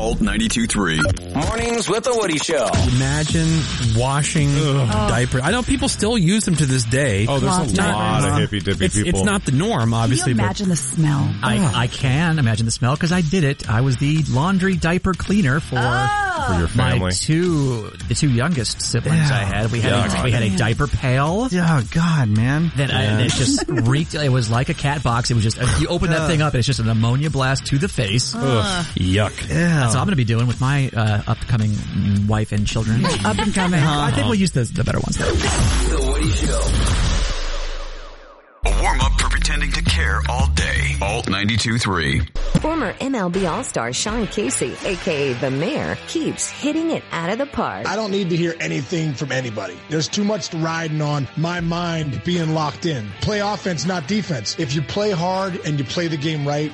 Alt 92.3. Mornings with the Woody Show. Imagine washing diapers. I know people still use them to this day. Oh, there's a lot of hippy-dippy people. It's not the norm, obviously. Can you imagine the smell? I can imagine the smell because I did it. I was the laundry diaper cleaner for your family. The two youngest siblings I had. We had a diaper pail. Oh, God, man. That it just reeked. It was like a cat box. It was just, you open that thing up and it's just an ammonia blast to the face. Yuck. That's what I'm going to be doing with my upcoming wife and children. Up and coming. I think we'll use the better ones. The Woody Show. A warm-up for pretending to care all day. Alt 92.3. Former MLB All-Star Sean Casey, a.k.a. The Mayor, keeps hitting it out of the park. I don't need to hear anything from anybody. There's too much riding on my mind being locked in. Play offense, not defense. If you play hard and you play the game right,